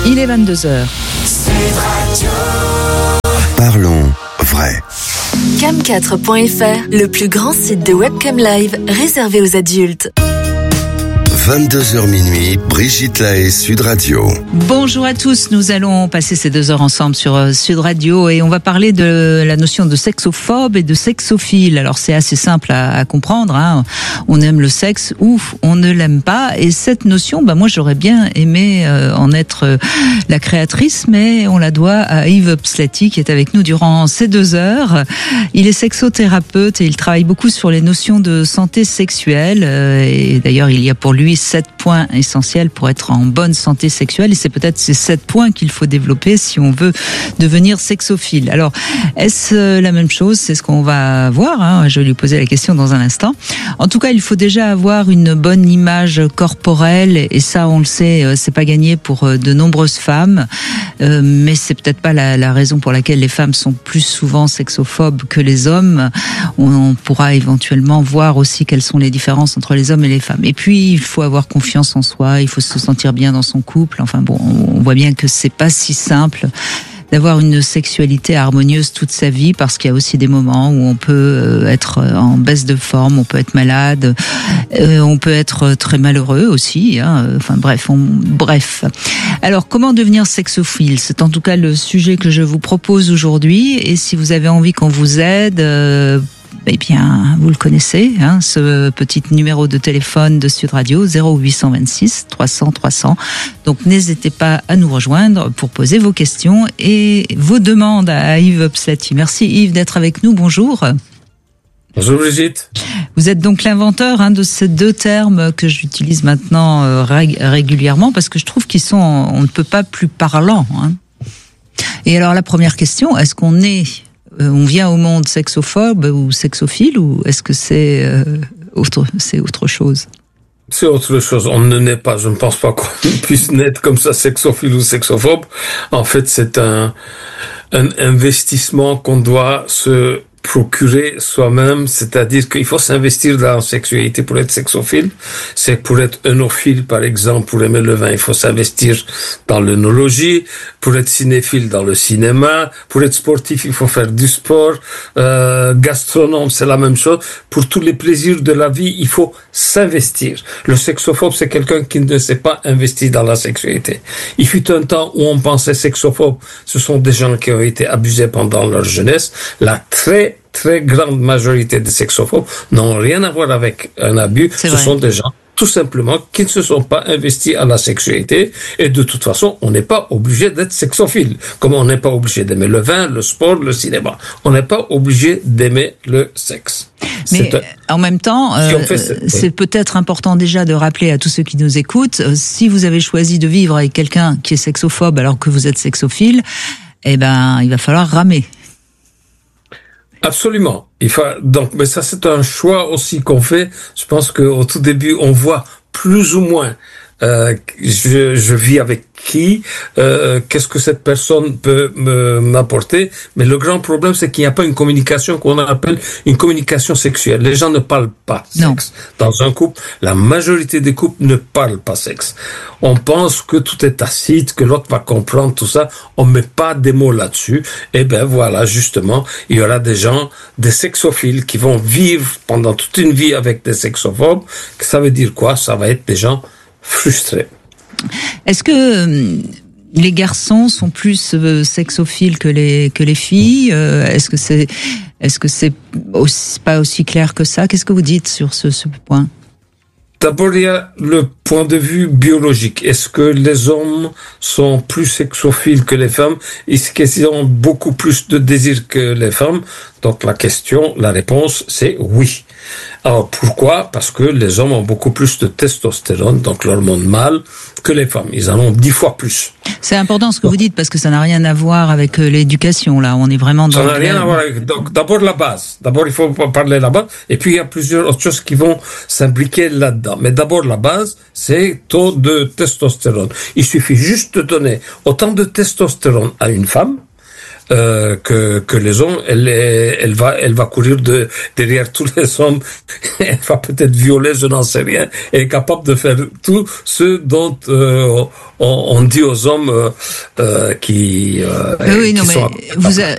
Il est 22h. Parlons vrai. Cam4.fr, le plus grand site de webcam live réservé aux adultes. 22h minuit, Brigitte Lahaie, Sud Radio. Bonjour à tous, nous allons passer ces 2 heures ensemble sur Sud Radio et on va parler de la notion de sexophobe et de sexophile. Alors c'est assez simple à comprendre, hein. On aime le sexe ou on ne l'aime pas, et cette notion, moi j'aurais bien aimé en être la créatrice, mais on la doit à Yves Pslati qui est avec nous durant ces 2 heures. Il est sexothérapeute et il travaille beaucoup sur les notions de santé sexuelle, et d'ailleurs il y a pour lui 7 points essentiels pour être en bonne santé sexuelle, et c'est peut-être ces 7 points qu'il faut développer si on veut devenir sexophile. Alors, est-ce la même chose? C'est ce qu'on va voir, hein. Je vais lui poser la question dans un instant. En tout cas, il faut déjà avoir une bonne image corporelle, et ça, on le sait, c'est pas gagné pour de nombreuses femmes, mais c'est peut-être pas la raison pour laquelle les femmes sont plus souvent sexophobes que les hommes. On pourra éventuellement voir aussi quelles sont les différences entre les hommes et les femmes. Et puis, il faut avoir confiance en soi, il faut se sentir bien dans son couple. Enfin bon, on voit bien que c'est pas si simple d'avoir une sexualité harmonieuse toute sa vie, parce qu'il y a aussi des moments où on peut être en baisse de forme, on peut être malade, on peut être très malheureux aussi, hein. Enfin bref. Alors, comment devenir sexophile? C'est en tout cas le sujet que je vous propose aujourd'hui, et si vous avez envie qu'on vous aide, eh bien, vous le connaissez, hein, ce petit numéro de téléphone de Sud Radio, 0826 300 300. Donc, n'hésitez pas à nous rejoindre pour poser vos questions et vos demandes à Yves Pslati. Merci Yves d'être avec nous. Bonjour. Bonjour Brigitte. Vous êtes donc l'inventeur, hein, de ces 2 termes que j'utilise maintenant régulièrement, parce que je trouve qu'ils sont, on ne peut pas plus parlants, hein. Et alors, la première question, est-ce on vient au monde sexophobe ou sexophile, ou est-ce que c'est autre chose? C'est autre chose. On ne naît pas. Je ne pense pas qu'on puisse naître comme ça, sexophile ou sexophobe. En fait, c'est un investissement qu'on doit se procurer soi-même, c'est-à-dire qu'il faut s'investir dans la sexualité pour être sexophile. C'est pour être œnophile, par exemple, pour aimer le vin, il faut s'investir dans l'œnologie. Pour être cinéphile, dans le cinéma. Pour être sportif, il faut faire du sport. Gastronome, c'est la même chose. Pour tous les plaisirs de la vie, il faut s'investir. Le sexophobe, c'est quelqu'un qui ne s'est pas investi dans la sexualité. Il fut un temps où on pensait sexophobe, ce sont des gens qui ont été abusés pendant leur jeunesse. La très grande majorité des sexophobes n'ont rien à voir avec un abus. Ce sont des gens, tout simplement, qui ne se sont pas investis à la sexualité. Et de toute façon, on n'est pas obligé d'être sexophile. Comme on n'est pas obligé d'aimer le vin, le sport, le cinéma. On n'est pas obligé d'aimer le sexe. Mais en même temps, c'est peut-être important déjà de rappeler à tous ceux qui nous écoutent, si vous avez choisi de vivre avec quelqu'un qui est sexophobe alors que vous êtes sexophile, il va falloir ramer. Absolument. Mais ça, c'est un choix aussi qu'on fait. Je pense qu'au tout début, on voit plus ou moins je vis avec qui, qu'est-ce que cette personne peut m'apporter. Mais le grand problème, c'est qu'il n'y a pas une communication qu'on appelle une communication sexuelle. Les gens ne parlent pas sexe. Dans un couple, la majorité des couples ne parlent pas sexe. On pense que tout est tacite, que l'autre va comprendre tout ça. On met pas des mots là-dessus. Et ben voilà, justement, il y aura des gens, des sexophiles qui vont vivre pendant toute une vie avec des sexophobes. Ça veut dire quoi? Ça va être des gens frustrés. Est-ce que les garçons sont plus sexophiles que les filles? Est-ce que c'est pas aussi clair que ça? Qu'est-ce que vous dites sur ce point? D'abord, il y a le point de vue biologique. Est-ce que les hommes sont plus sexophiles que les femmes? Est-ce qu'ils ont beaucoup plus de désir que les femmes? Donc la réponse, c'est oui. Alors pourquoi? Parce que les hommes ont beaucoup plus de testostérone, donc l'hormone mâle, que les femmes. Ils en ont 10 fois plus. C'est important ce que vous dites, parce que ça n'a rien à voir avec l'éducation, là. On est vraiment dans... Ça n'a rien à voir avec... Donc d'abord la base. D'abord il faut parler de la base, et puis il y a plusieurs autres choses qui vont s'impliquer là-dedans. Mais d'abord la base, c'est taux de testostérone. Il suffit juste de donner autant de testostérone à une femme, que les hommes. Elle va courir derrière tous les hommes. Elle va peut-être violer, je n'en sais rien. Elle est capable de faire tout ce dont on dit aux hommes qui oui, non, sont mais